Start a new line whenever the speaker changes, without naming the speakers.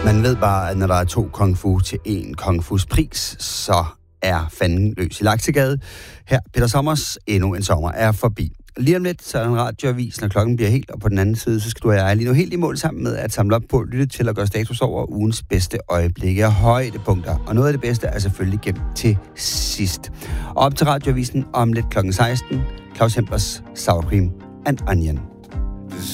Man ved bare, at når der er 2 kung fu til 1 kung fus pris, så er fanden løs i Laksegade. Her, Peter Sommers, endnu en sommer er forbi. Lige om lidt, så er der en radioavis, når klokken bliver helt, og på den anden side, så skal du og jeg lige nu helt i mål sammen med at samle op på, lytte til at gøre status over ugens bedste øjeblikke og højdepunkter. Og noget af det bedste er selvfølgelig gemt til sidst. Og op til radioavisen om lidt klokken 16, Claus Hemplers Sour Cream and Onion.